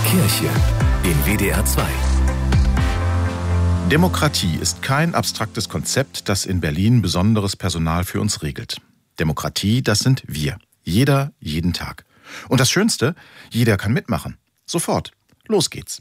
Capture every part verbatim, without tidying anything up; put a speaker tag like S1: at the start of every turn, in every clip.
S1: Kirche in W D R zwei.
S2: Demokratie ist kein abstraktes Konzept, das in Berlin besonderes Personal für uns regelt. Demokratie, das sind wir. Jeder, jeden Tag. Und das Schönste, jeder kann mitmachen. Sofort. Los geht's.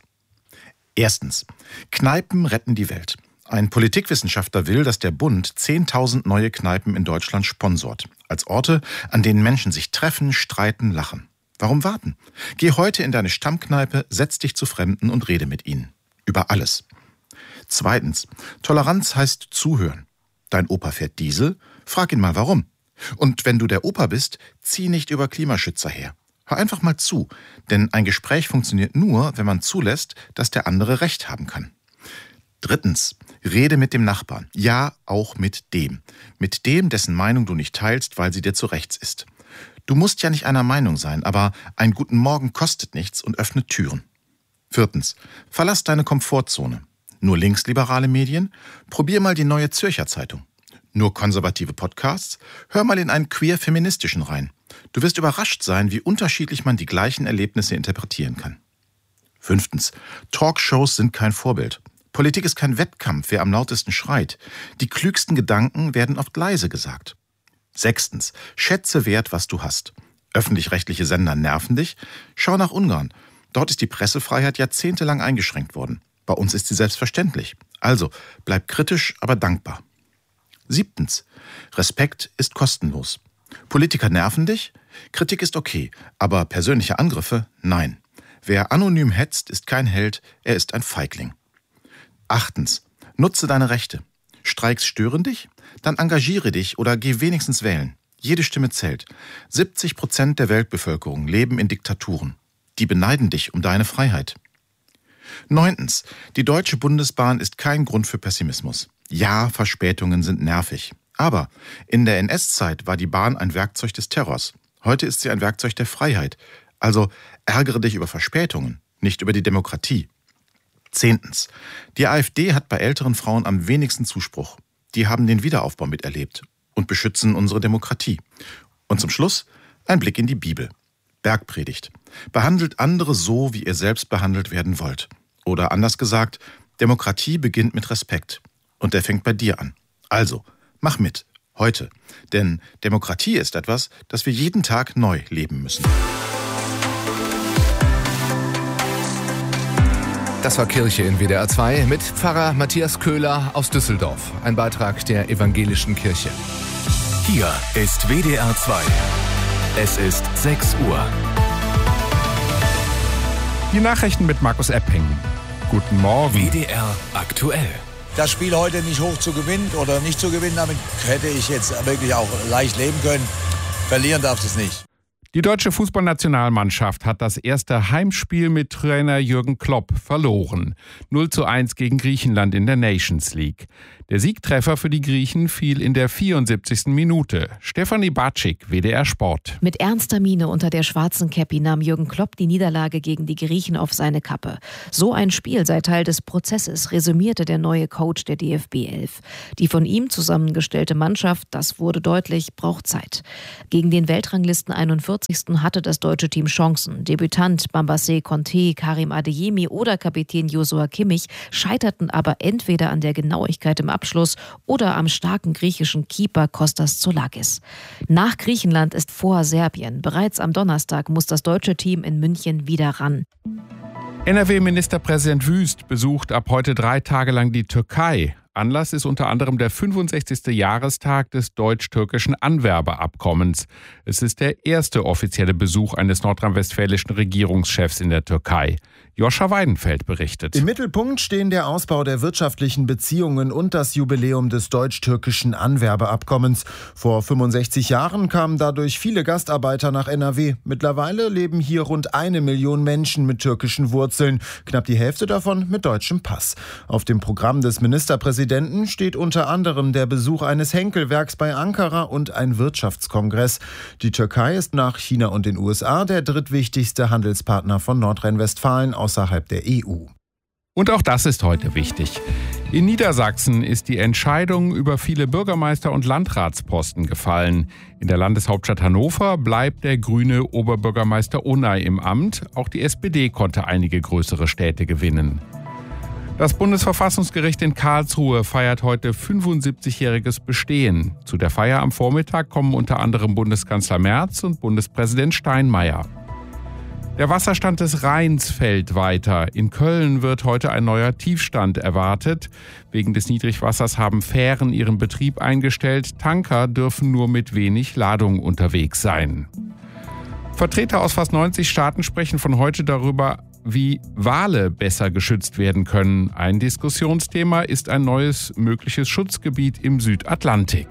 S2: Erstens. Kneipen retten die Welt. Ein Politikwissenschaftler will, dass der Bund zehntausend neue Kneipen in Deutschland sponsort. Als Orte, an denen Menschen sich treffen, streiten, lachen. Warum warten? Geh heute in deine Stammkneipe, setz dich zu Fremden und rede mit ihnen. Über alles. Zweitens. Toleranz heißt zuhören. Dein Opa fährt Diesel? Frag ihn mal warum. Und wenn du der Opa bist, zieh nicht über Klimaschützer her. Hör einfach mal zu, denn ein Gespräch funktioniert nur, wenn man zulässt, dass der andere Recht haben kann. Drittens. Rede mit dem Nachbarn. Ja, auch mit dem. Mit dem, dessen Meinung du nicht teilst, weil sie dir zu rechts ist. Du musst ja nicht einer Meinung sein, aber ein Guten Morgen kostet nichts und öffnet Türen. Viertens. Verlass deine Komfortzone. Nur linksliberale Medien? Probier mal die Neue Zürcher Zeitung. Nur konservative Podcasts? Hör mal in einen queer-feministischen rein. Du wirst überrascht sein, wie unterschiedlich man die gleichen Erlebnisse interpretieren kann. Fünftens. Talkshows sind kein Vorbild. Politik ist kein Wettkampf, wer am lautesten schreit. Die klügsten Gedanken werden oft leise gesagt. Sechstens. Schätze wert, was du hast. Öffentlich-rechtliche Sender nerven dich? Schau nach Ungarn. Dort ist die Pressefreiheit jahrzehntelang eingeschränkt worden. Bei uns ist sie selbstverständlich. Also, bleib kritisch, aber dankbar. Siebtens. Respekt ist kostenlos. Politiker nerven dich? Kritik ist okay, aber persönliche Angriffe? Nein. Wer anonym hetzt, ist kein Held, er ist ein Feigling. Achtens. Nutze deine Rechte. Streiks stören dich? Dann engagiere dich oder geh wenigstens wählen. Jede Stimme zählt. siebzig Prozent der Weltbevölkerung leben in Diktaturen. Die beneiden dich um deine Freiheit. Neuntens. Die Deutsche Bundesbahn ist kein Grund für Pessimismus. Ja, Verspätungen sind nervig. Aber in der N S-Zeit war die Bahn ein Werkzeug des Terrors. Heute ist sie ein Werkzeug der Freiheit. Also ärgere dich über Verspätungen, nicht über die Demokratie. Zehntens. Die AfD hat bei älteren Frauen am wenigsten Zuspruch. Die haben den Wiederaufbau miterlebt und beschützen unsere Demokratie. Und zum Schluss ein Blick in die Bibel. Bergpredigt. Behandelt andere so, wie ihr selbst behandelt werden wollt. Oder anders gesagt, Demokratie beginnt mit Respekt. Und der fängt bei dir an. Also, mach mit. Heute. Denn Demokratie ist etwas, das wir jeden Tag neu leben müssen.
S1: Das war Kirche in W D R zwei mit Pfarrer Matthias Köhler aus Düsseldorf. Ein Beitrag der Evangelischen Kirche. Hier ist W D R zwei. Es ist sechs Uhr.
S3: Die Nachrichten mit Markus Epping. Guten Morgen.
S1: W D R aktuell.
S4: Das Spiel heute nicht hoch zu gewinnen oder nicht zu gewinnen, damit hätte ich jetzt wirklich auch leicht leben können. Verlieren darf es nicht.
S3: Die deutsche Fußballnationalmannschaft hat das erste Heimspiel mit Trainer Jürgen Klopp verloren. null zu eins gegen Griechenland in der Nations League. Der Siegtreffer für die Griechen fiel in der vierundsiebzigsten Minute. Stefanie Batschik, W D R Sport.
S5: Mit ernster Miene unter der schwarzen Käppi nahm Jürgen Klopp die Niederlage gegen die Griechen auf seine Kappe. So ein Spiel sei Teil des Prozesses, resümierte der neue Coach der D F B elf. Die von ihm zusammengestellte Mannschaft, das wurde deutlich, braucht Zeit. Gegen den Weltranglisten einundvierzigsten hatte das deutsche Team Chancen. Debütant Bambassé Conté, Karim Adeyemi oder Kapitän Joshua Kimmich scheiterten aber entweder an der Genauigkeit im Abschluss oder am starken griechischen Keeper Kostas Tsoulakis. Nach Griechenland ist vor Serbien. Bereits am Donnerstag muss das deutsche Team in München wieder ran.
S3: N R W-Ministerpräsident Wüst besucht ab heute drei Tage lang die Türkei. Anlass ist unter anderem der fünfundsechzigste Jahrestag des deutsch-türkischen Anwerbeabkommens. Es ist der erste offizielle Besuch eines nordrhein-westfälischen Regierungschefs in der Türkei. Joscha Weidenfeld berichtet.
S6: Im Mittelpunkt stehen der Ausbau der wirtschaftlichen Beziehungen und das Jubiläum des deutsch-türkischen Anwerbeabkommens. Vor fünfundsechzig Jahren kamen dadurch viele Gastarbeiter nach N R W. Mittlerweile leben hier rund eine Million Menschen mit türkischen Wurzeln, knapp die Hälfte davon mit deutschem Pass. Auf dem Programm des Ministerpräsidenten steht unter anderem der Besuch eines Henkelwerks bei Ankara und ein Wirtschaftskongress. Die Türkei ist nach China und den U S A der drittwichtigste Handelspartner von Nordrhein-Westfalen außerhalb der E U.
S3: Und auch das ist heute wichtig. In Niedersachsen ist die Entscheidung über viele Bürgermeister- und Landratsposten gefallen. In der Landeshauptstadt Hannover bleibt der grüne Oberbürgermeister Onay im Amt. Auch die S P D konnte einige größere Städte gewinnen. Das Bundesverfassungsgericht in Karlsruhe feiert heute fünfundsiebzigjähriges Bestehen. Zu der Feier am Vormittag kommen unter anderem Bundeskanzler Merz und Bundespräsident Steinmeier. Der Wasserstand des Rheins fällt weiter. In Köln wird heute ein neuer Tiefstand erwartet. Wegen des Niedrigwassers haben Fähren ihren Betrieb eingestellt. Tanker dürfen nur mit wenig Ladung unterwegs sein. Vertreter aus fast neunzig Staaten sprechen von heute darüber, wie Wale besser geschützt werden können. Ein Diskussionsthema ist ein neues mögliches Schutzgebiet im Südatlantik.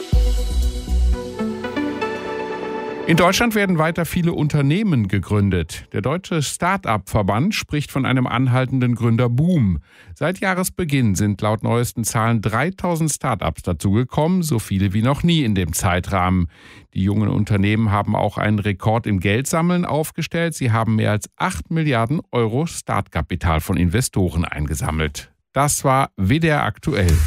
S3: In Deutschland werden weiter viele Unternehmen gegründet. Der Deutsche Start-up-Verband spricht von einem anhaltenden Gründerboom. Seit Jahresbeginn sind laut neuesten Zahlen dreitausend Start-ups dazugekommen, so viele wie noch nie in dem Zeitrahmen. Die jungen Unternehmen haben auch einen Rekord im Geldsammeln aufgestellt. Sie haben mehr als acht Milliarden Euro Startkapital von Investoren eingesammelt. Das war W D R aktuell.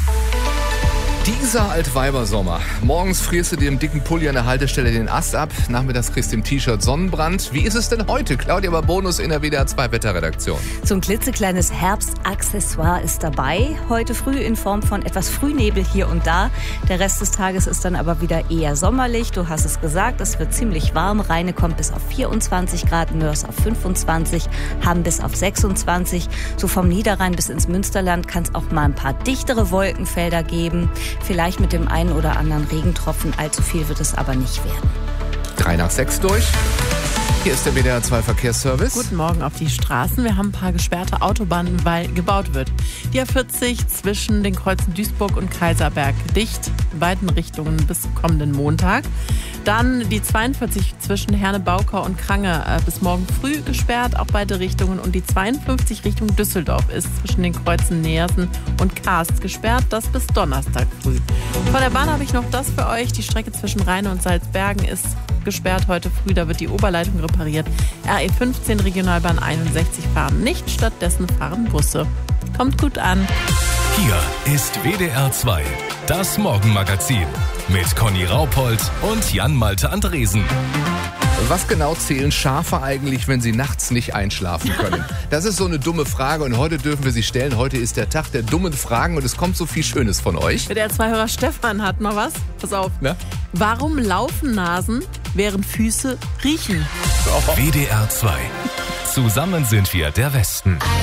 S1: Dieser Altweibersommer. Morgens frierst du dir im dicken Pulli an der Haltestelle den Ast ab, nachmittags kriegst du im T-Shirt Sonnenbrand. Wie ist es denn heute? Claudia Babonus in der W D R zwei Wetterredaktion.
S7: So ein klitzekleines Herbstaccessoire ist dabei. Heute früh in Form von etwas Frühnebel hier und da. Der Rest des Tages ist dann aber wieder eher sommerlich. Du hast es gesagt, es wird ziemlich warm. Rheine kommt bis auf vierundzwanzig Grad, Mörs auf fünfundzwanzig, Hamm bis auf sechsundzwanzig. So vom Niederrhein bis ins Münsterland kann es auch mal ein paar dichtere Wolkenfelder geben. Vielleicht mit dem einen oder anderen Regentropfen. Allzu viel wird es aber nicht werden.
S1: Drei nach sechs durch. Hier ist der W D R zwei Verkehrsservice.
S8: Guten Morgen auf die Straßen. Wir haben ein paar gesperrte Autobahnen, weil gebaut wird. Die A vierzig zwischen den Kreuzen Duisburg und Kaiserberg dicht, in beiden Richtungen bis kommenden Montag. Dann die zweiundvierzig zwischen Herne-Baukau und Krange äh, bis morgen früh gesperrt, auch beide Richtungen. Und die zweiundfünfzig Richtung Düsseldorf ist zwischen den Kreuzen Neersen und Karst gesperrt, das bis Donnerstag früh. Von der Bahn habe ich noch das für euch. Die Strecke zwischen Rheine und Salzbergen ist gesperrt heute früh, da wird die Oberleitung repariert. R E fünfzehn Regionalbahn einundsechzig fahren nicht, stattdessen fahren Busse. Kommt gut an.
S9: Hier ist W D R zwei, das Morgenmagazin mit Conny Raupold und Jan-Malte Andresen.
S1: Was genau zählen Schafe eigentlich, wenn sie nachts nicht einschlafen können? Das ist so eine dumme Frage und heute dürfen wir sie stellen. Heute ist der Tag der dummen Fragen und es kommt so viel Schönes von euch.
S8: W D R zwei-Hörer Stefan hat mal was. Pass auf.
S1: Na?
S8: Warum laufen Nasen, während Füße riechen?
S9: W D R zwei. Zusammen sind wir der Westen.